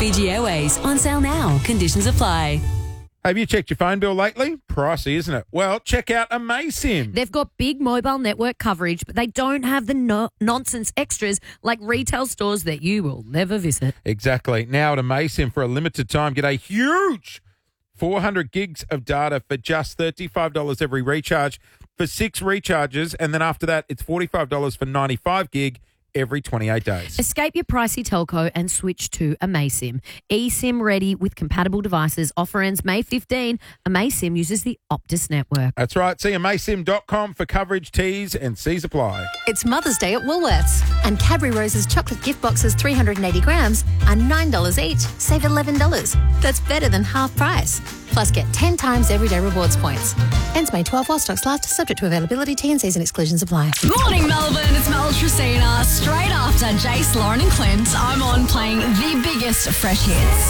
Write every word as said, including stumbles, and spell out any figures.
Fiji Airways, on sale now. Conditions apply. Have you checked your phone bill lately? Pricey, isn't it? Well, check out Amaysim. They've got big mobile network coverage, but they don't have the no- nonsense extras like retail stores that you will never visit. Exactly. Now at Amaysim, for a limited time, get a huge four hundred gigs of data for just thirty-five dollars every recharge for six recharges. And then after that, it's forty-five dollars for ninety-five gig every twenty-eight days. Escape your pricey telco and switch to Amaysim. eSIM ready with compatible devices. Offer ends May fifteenth. Amaysim uses the Optus network. That's right. See amaysim dot com for coverage, T's and C's apply. It's Mother's Day at Woolworths, and Cadbury Rose's chocolate gift boxes, three hundred eighty grams, are nine dollars each. Save eleven dollars. That's better than half price. Plus, get ten times everyday rewards points. Ends May twelfth while stocks last, subject to availability. T and C's and exclusions apply. Morning, Melbourne. It's Mel Tresina. Straight after Jace, Lauren and Clint, I'm on playing the biggest fresh hits.